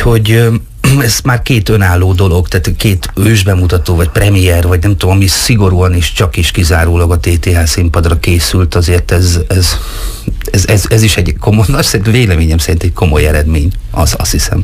Úgyhogy ez már két önálló dolog, tehát két ősbemutató, vagy premier, vagy nem tudom, ami szigorúan is csak is kizárólag a TTH színpadra készült, azért ez is egy komoly, véleményem szerint egy komoly eredmény, azt hiszem.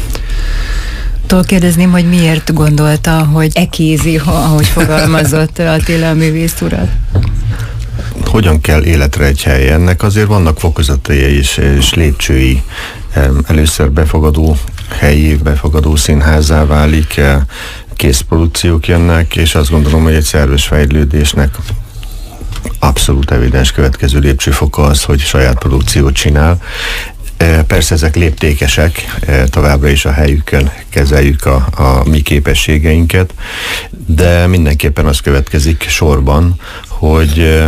Kérdezném, hogy miért gondolta, hogy ekézi, ahogy fogalmazott Attila a művész urat? Hogyan kell életre egy hely? Ennek azért vannak fokozatai és lépcsői. Először befogadó helyi, befogadó színházzá válik, készprodukciók jönnek, és azt gondolom, hogy egy szerves fejlődésnek abszolút evidens következő lépcsőfoka az, hogy saját produkciót csinál. Persze ezek léptékesek, továbbra is a helyükön kezeljük a mi képességeinket, de mindenképpen az következik sorban, hogy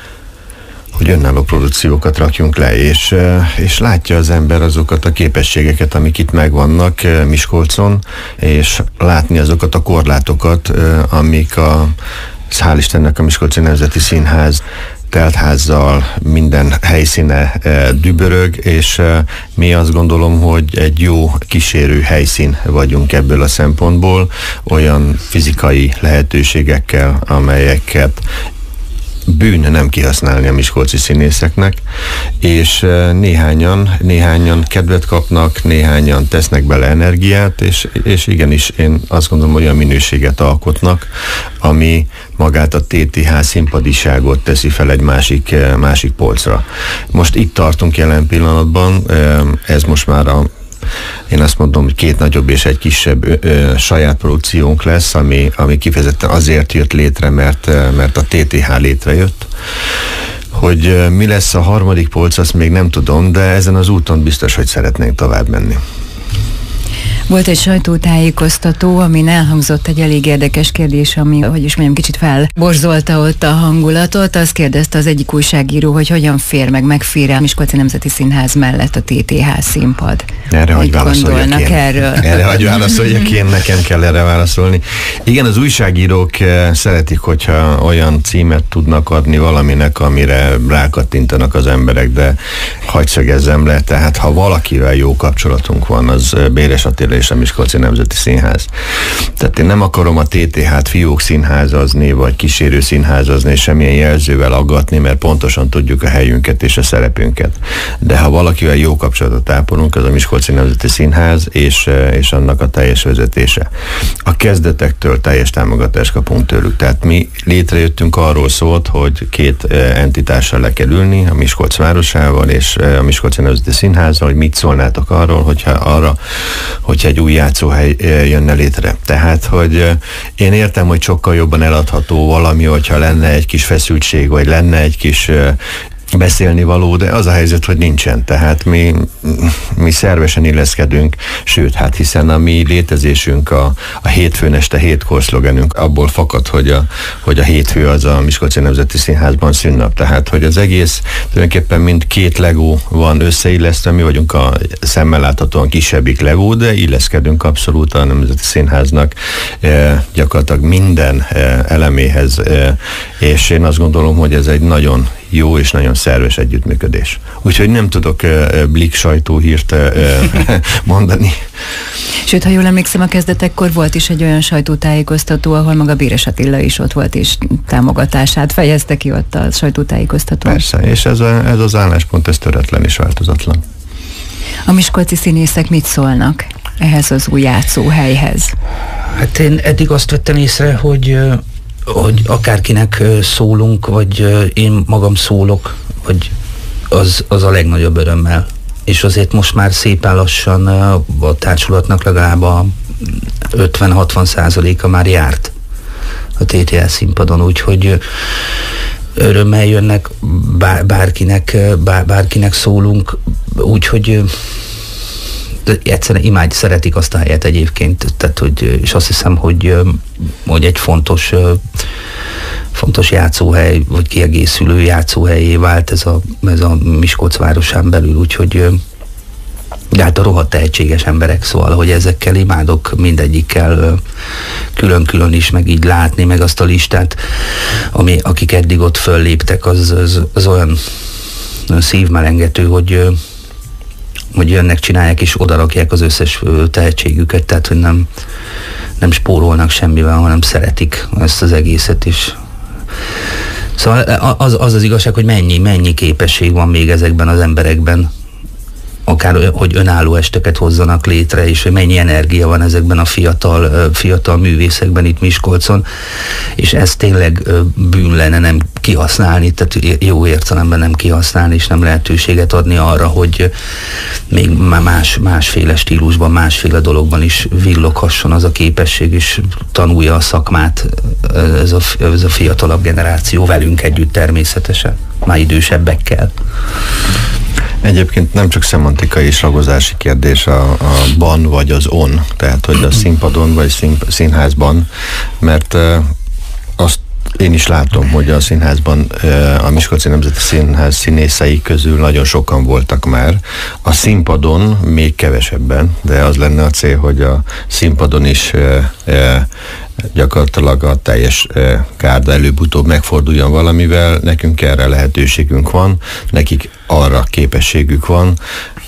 önálló produkciókat rakjunk le, és látja az ember azokat a képességeket, amik itt megvannak Miskolcon, és látni azokat a korlátokat, amik hál' Istennek a Miskolci Nemzeti Színház teltházzal, minden helyszíne dübörög, és mi azt gondolom, hogy egy jó kísérő helyszín vagyunk ebből a szempontból, olyan fizikai lehetőségekkel, amelyeket bűn nem kihasználni a miskolci színészeknek, és néhányan kedvet kapnak, néhányan tesznek bele energiát, és igenis én azt gondolom, olyan minőséget alkotnak, ami magát a TTH színpadiságot teszi fel egy másik polcra. Most itt tartunk jelen pillanatban, ez most már én azt mondom, hogy két nagyobb és egy kisebb saját produkciónk lesz, ami kifejezetten azért jött létre, mert a TTH létrejött. Hogy mi lesz a harmadik polc, azt még nem tudom, de ezen az úton biztos, hogy szeretnénk tovább menni. Volt egy sajtótájékoztató, amin elhangzott egy elég érdekes kérdés, ami, hogy is mondjam, kicsit felborzolta ott a hangulatot. Azt kérdezte az egyik újságíró, hogy hogyan megfér a Miskolci Nemzeti Színház mellett a TTH színpad. Erre hagy válaszoljak én. Erre hagy válaszoljak én, nekem kell erre válaszolni. Igen, az újságírók szeretik, hogyha olyan címet tudnak adni valaminek, amire rákattintanak az emberek, de hadd szögezzem le, tehát ha valakivel jó kapcsolatunk van, az Béres Attila és a Miskolci Nemzeti Színház. Tehát én nem akarom a TTH-t fiók színházazni, vagy kísérő színházazni, és semmilyen jelzővel aggatni, mert pontosan tudjuk a helyünket és a szerepünket. De ha valakivel jó kapcsolatot ápolunk, az a Miskolci Nemzeti Színház és annak a teljes vezetése. A kezdetektől teljes támogatást kapunk tőlük. Tehát mi létrejöttünk, arról szólt, hogy két entitással le kell ülni, a Miskolc városával és a Miskolci Nemzeti Színházzal, hogy mit szólnátok arról, hogyha egy új játszóhely jönne létre. Tehát, hogy én értem, hogy sokkal jobban eladható valami, hogyha lenne egy kis feszültség, vagy lenne egy kis beszélni való, de az a helyzet, hogy nincsen. Tehát mi szervesen illeszkedünk, sőt, hát hiszen a mi létezésünk, a hétfőn este 7-kor szlogenünk abból fakad, hogy a hétfő az a Miskolci Nemzeti Színházban szünnap. Tehát, hogy az egész tulajdonképpen mind két legó van összeillesztve, mi vagyunk a szemmel láthatóan kisebbik legó, de illeszkedünk abszolút a Nemzeti Színháznak gyakorlatilag minden eleméhez, és én azt gondolom, hogy ez egy nagyon jó és nagyon szerves együttműködés. Úgyhogy nem tudok blik sajtóhírt mondani. Sőt, ha jól emlékszem, a kezdetekkor volt is egy olyan sajtótájékoztató, ahol maga Béres Attila is ott volt, és támogatását fejezte ki ott a sajtótájékoztató. Persze, és ez az álláspont, ez töretlen és változatlan. A miskolci színészek mit szólnak ehhez az új játszóhelyhez? Hát én eddig azt vettem észre, hogy akárkinek szólunk, vagy én magam szólok, vagy az a legnagyobb örömmel. És azért most már szépen lassan a társulatnak legalább a 50-60%-a már járt a TTH színpadon, úgyhogy örömmel jönnek, bárkinek szólunk, úgyhogy egyszerűen szeretik azt a helyet egyébként, tehát, és azt hiszem, hogy egy fontos játszóhely, vagy kiegészülő játszóhelyé vált ez a Miskolc városán belül, úgyhogy de hát a rohadt tehetséges emberek, szóval, hogy ezekkel imádok mindegyikkel külön-külön is, meg így látni, meg azt a listát, akik eddig ott fölléptek, az olyan szívmelengető, hogy hogy jönnek, csinálják, és odarakják az összes tehetségüket, tehát hogy nem spórolnak semmivel, hanem szeretik ezt az egészet is. Szóval az igazság, hogy mennyi képesség van még ezekben az emberekben, akár hogy önálló esteket hozzanak létre, és hogy mennyi energia van ezekben a fiatal művészekben itt Miskolcon, és ez tényleg bűn lenne nem kihasználni, tehát jó értelemben nem kihasználni, és nem lehetőséget adni arra, hogy még másféle stílusban, másféle dologban is villoghasson az a képesség, és tanulja a szakmát ez a fiatalabb generáció velünk együtt természetesen, már idősebbekkel. Egyébként nem csak szemantikai és ragozási kérdés a ban vagy az on, tehát hogy a színpadon vagy színházban, mert azt én is látom, hogy a színházban, a Miskolci Nemzeti Színház színészei közül nagyon sokan voltak már. A színpadon még kevesebben, de az lenne a cél, hogy a színpadon is gyakorlatilag a teljes gárda előbb-utóbb megforduljon valamivel. Nekünk erre lehetőségünk van, nekik arra képességük van.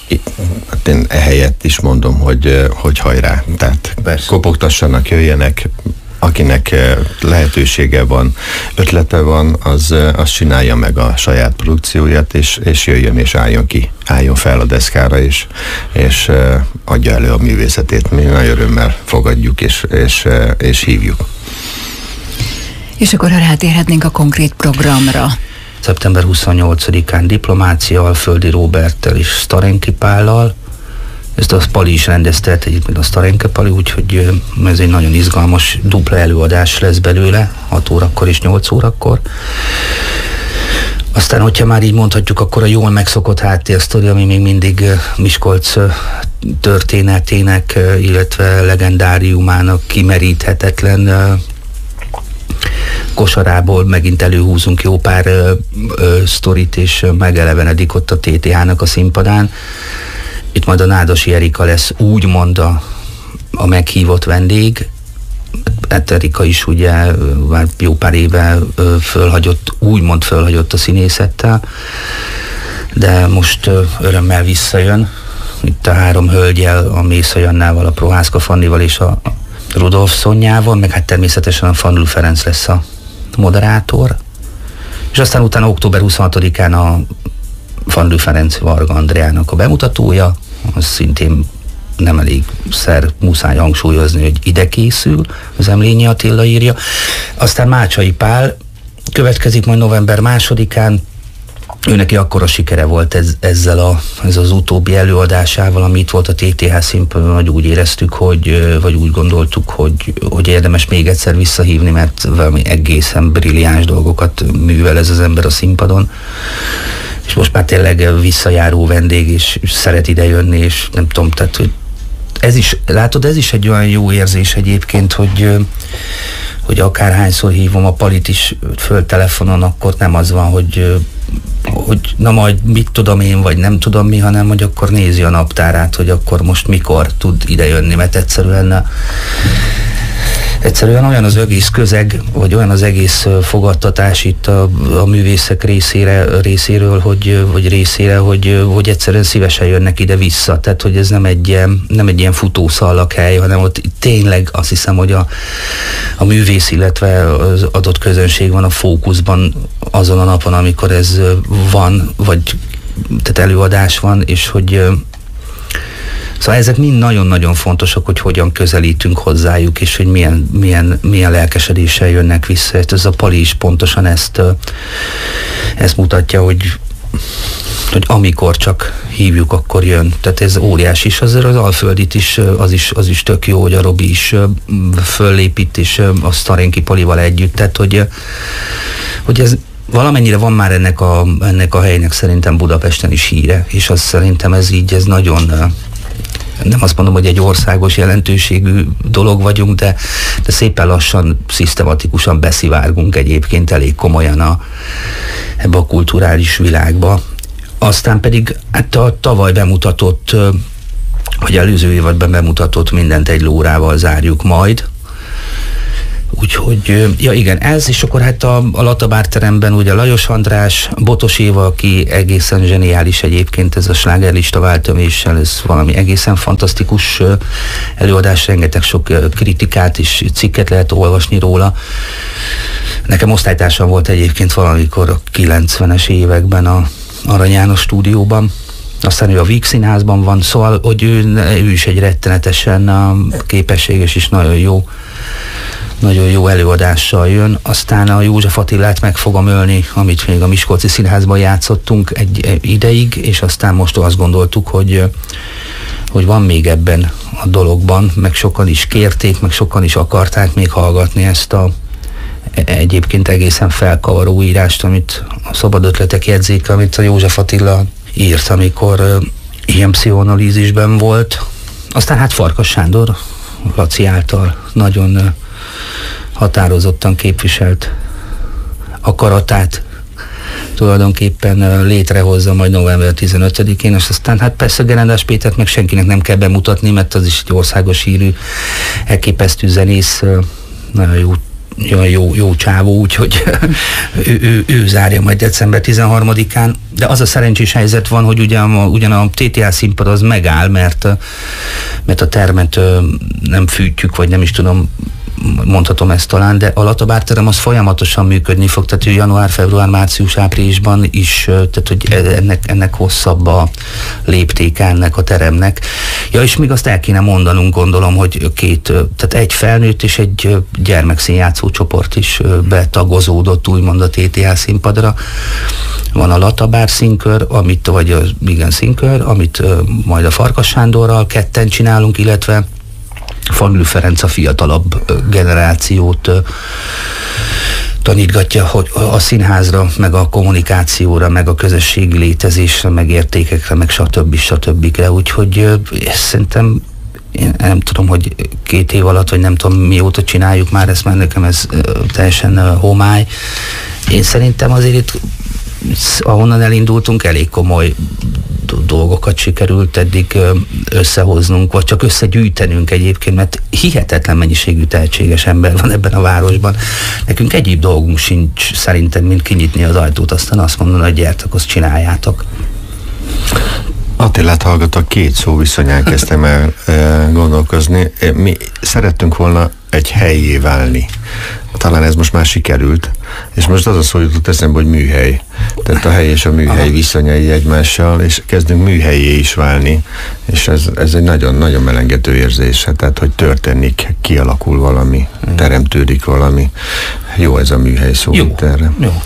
Én ehelyett is mondom, hogy hajrá. Tehát kopogtassanak, jöjjenek, akinek lehetősége van, ötlete van, az csinálja meg a saját produkcióját, és jöjjön és álljon fel a deszkára, és adja elő a művészetét. Mi nagy örömmel fogadjuk, és hívjuk. És akkor ha rátérhetnénk a konkrét programra. Szeptember 28-án Diplomácia Alföldi Róberttel és Sztarenki Pállal. Ezt a Pali is rendezte, egyébként a Sztarenke Pali, úgyhogy ez egy nagyon izgalmas dupla előadás lesz belőle, 6 órakor és 8 órakor. Aztán, hogyha már így mondhatjuk, akkor a jól megszokott háttérsztori, ami még mindig Miskolc történetének, illetve legendáriumának kimeríthetetlen kosarából megint előhúzunk jó pár sztorit, és megelevenedik ott a TTH-nak a színpadán. Itt majd a Nádasi Erika lesz úgymond a meghívott vendég. Erika is ugye már jó pár éve úgymond fölhagyott a színészettel, de most örömmel visszajön. Itt a 3 hölgyel, a Mésza Jannával, a Prohászka Fannival és a Rudolf Szonyával, meg hát természetesen a Fanlul Ferenc lesz a moderátor. És aztán utána október 26-án a Fanlul Ferenc Varga Andreának a bemutatója, az szintén nem elégszer muszáj hangsúlyozni, hogy ide készül, az Emlényi Attila írja. Aztán Mácsai Pál következik majd november 2-án, őneki akkora sikere volt ez az utóbbi előadásával, ami itt volt a TTH színpadon, hogy úgy éreztük, vagy úgy gondoltuk, hogy érdemes még egyszer visszahívni, mert valami egészen brilliáns dolgokat művel ez az ember a színpadon. És most már tényleg visszajáró vendég, és szeret ide jönni, és nem tudom, tehát, hogy ez is egy olyan jó érzés egyébként, hogy akárhányszor hívom a Palit is föl telefonon, akkor nem az van, hogy na majd mit tudom én, vagy nem tudom mi, hanem hogy akkor nézi a naptárát, hogy akkor most mikor tud ide jönni, mert egyszerűen olyan az egész közeg, vagy olyan az egész fogadtatás itt a művészek részéről, hogy egyszerűen szívesen jönnek ide vissza. Tehát, hogy ez nem egy ilyen futószalaghely, hanem ott tényleg azt hiszem, hogy a művész, illetve az adott közönség van a fókuszban azon a napon, amikor ez van, vagy tehát előadás van, és hogy szóval ezek mind nagyon-nagyon fontosak, hogy hogyan közelítünk hozzájuk, és hogy milyen lelkesedéssel jönnek vissza. Ez a Pali is pontosan ezt mutatja, hogy amikor csak hívjuk, akkor jön. Tehát ez óriási is, azért az Alföldit is, az is tök jó, hogy a Robi is föllépít, és a Sztarenki Palival együtt. Tehát, hogy ez valamennyire van már ennek a helynek szerintem Budapesten is híre, és az szerintem ez nagyon, nem azt mondom, hogy egy országos jelentőségű dolog vagyunk, de szépen lassan, szisztematikusan beszivárgunk egyébként elég komolyan ebbe a kulturális világba. Aztán pedig hát a tavaly bemutatott, vagy előző évadban bemutatott Mindent egy lórával zárjuk majd. Úgyhogy, ja igen, ez, és akkor hát a Latabár teremben ugye Lajos András, Botos Éva, aki egészen zseniális egyébként, ez a slágerlista váltöméssel, ez valami egészen fantasztikus előadás, rengeteg sok kritikát és cikket lehet olvasni róla. Nekem osztálytársam volt egyébként valamikor a 90-es években a Arany János stúdióban, aztán ő a Víg Színházban van, szóval, hogy ő is egy rettenetesen képességes és nagyon jó előadással jön. Aztán a József Attilát meg fogom ölni, amit még a Miskolci Színházban játszottunk egy ideig, és aztán most azt gondoltuk, hogy van még ebben a dologban, meg sokan is kérték, meg sokan is akarták még hallgatni ezt a egyébként egészen felkavaró írást, amit a Szabad Ötletek jegyzéke, amit a József Attila írt, amikor ilyen pszichoanalízisben volt. Aztán hát Farkas Sándor, Laci által nagyon határozottan képviselt akaratát tulajdonképpen létrehozza majd november 15-én, és aztán hát persze Gerendás Pétert meg senkinek nem kell bemutatni, mert az is egy országos hírű, elképesztő zenész, nagyon jó csávó, úgyhogy ő zárja majd december 13-án, de az a szerencsés helyzet van, hogy ugyan a TTA színpad az megáll, mert a termet nem fűtjük, vagy nem is tudom, mondhatom ezt talán, de a Latabár terem az folyamatosan működni fog, tehát január, február, március, áprilisban is, tehát hogy ennek hosszabb a léptéke ennek a teremnek. Ja, és még azt el kéne mondanunk, gondolom, hogy tehát egy felnőtt és egy gyermekszínjátszó csoport is betagozódott úgymond a TTA színpadra. Van a Latabár színkör, színkör, amit majd a Farkas Sándorral ketten csinálunk, illetve Fanlő Ferenc a fiatalabb generációt tanítgatja, hogy a színházra, meg a kommunikációra, meg a közösségi létezésre, meg értékekre, meg stb. Úgyhogy szerintem én nem tudom, hogy 2 év alatt, vagy nem tudom mióta csináljuk már ezt, mert nekem ez teljesen homály. Én szerintem azért itt, ahonnan elindultunk, elég komoly dolgokat sikerült eddig összehoznunk, vagy csak összegyűjtenünk egyébként, mert hihetetlen mennyiségű tehetséges ember van ebben a városban. Nekünk egyéb dolgunk sincs szerintem, mint kinyitni az ajtót, aztán azt mondani, hogy gyertek, azt csináljátok. Attilát hallgatok, 2 szó viszonyán kezdtem el gondolkozni. Mi szerettünk volna egy hellyé válni. Talán ez most már sikerült, és most az a szó jutott eszembe, hogy műhely. Tehát a hely és a műhely viszonyai egymással, és kezdünk műhelyé is válni, és ez egy nagyon-nagyon melengető érzés, tehát hogy történik, kialakul valami, teremtődik valami. Jó ez a műhely szó itt erre. Jó.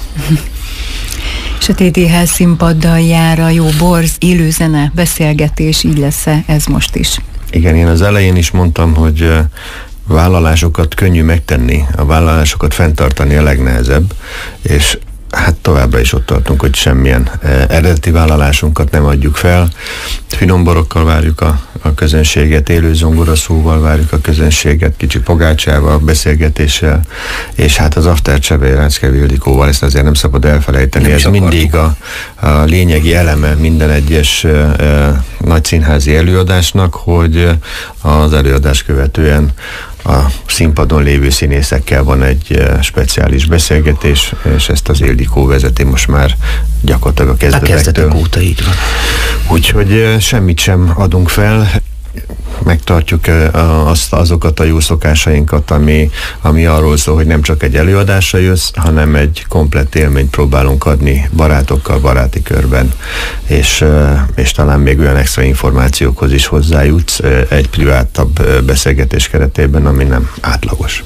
És a TTH színpaddal jár a jó borz, élőzene, beszélgetés, így lesz-e ez most is? Igen, én az elején is mondtam, hogy vállalásokat könnyű megtenni, a vállalásokat fenntartani a legnehezebb, és hát továbbra is ott tartunk, hogy semmilyen eredeti vállalásunkat nem adjuk fel. Finomborokkal várjuk a közönséget, élő zongoraszóval várjuk a közönséget, kicsi pogácsával, beszélgetéssel, és hát az After Csebe Rácke Ildikóval, ezt azért nem szabad elfelejteni. Ez mindig a lényegi eleme minden egyes nagy színházi előadásnak, hogy az előadás követően a színpadon lévő színészekkel van egy speciális beszélgetés, és ezt az Ildikó vezeti most már gyakorlatilag a kezdetek óta, így van. Úgyhogy semmit sem adunk fel, megtartjuk azokat a jó szokásainkat, ami arról szól, hogy nem csak egy előadásra jössz, hanem egy komplett élményt próbálunk adni barátokkal, baráti körben, és talán még olyan extra információkhoz is hozzájutsz egy privátabb beszélgetés keretében, ami nem átlagos.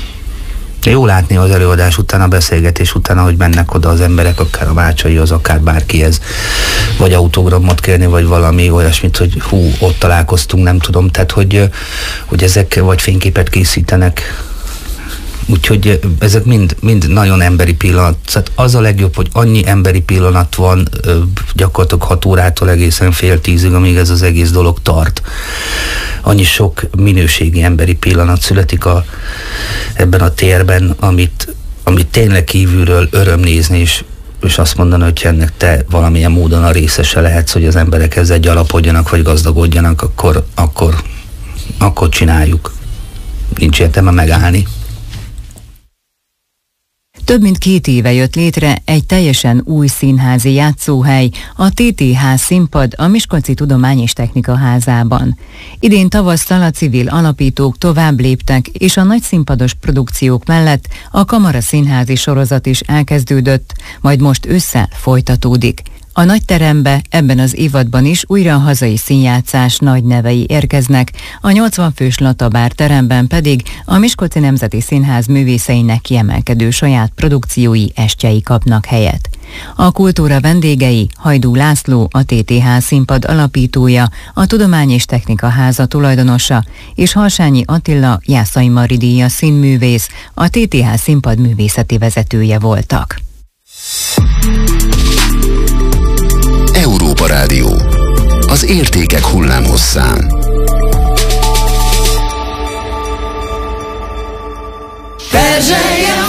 Jó látni az előadás után, a beszélgetés után, ahogy mennek oda az emberek, akár a bácsaihoz, akár bárkihez, vagy autogramot kérni, vagy valami olyasmit, hogy ott találkoztunk, nem tudom, tehát hogy ezek vagy fényképet készítenek, úgyhogy ezek mind nagyon emberi pillanat. Tehát az a legjobb, hogy annyi emberi pillanat van gyakorlatilag 6 órától egészen fél 10-ig, amíg ez az egész dolog tart. Annyi sok minőségi emberi pillanat születik ebben a térben, amit tényleg kívülről öröm nézni, és azt mondani, hogy ennek te valamilyen módon a részese lehetsz, hogy az emberek ezzel gyarapodjanak, vagy gazdagodjanak, akkor csináljuk. Nincs értelme megállni. Több mint 2 éve jött létre egy teljesen új színházi játszóhely, a TTH színpad a Miskolci Tudomány és Technika Házában. Idén tavasszal a civil alapítók tovább léptek, és a nagy színpados produkciók mellett a Kamara színházi sorozat is elkezdődött, majd most ősszel folytatódik. A nagy terembe ebben az évadban is újra a hazai színjátszás nagy nevei érkeznek, a 80 fős Latabár teremben pedig a Miskolci Nemzeti Színház művészeinek kiemelkedő saját produkciói, estjei kapnak helyet. A kultúra vendégei Hajdú László, a TTH színpad alapítója, a Tudomány és Technika Háza tulajdonosa, és Harsányi Attila, Jászai Mari díjas színművész, a TTH színpad művészeti vezetője voltak. Európa Rádió. Az értékek hullámhosszán. Perzseljen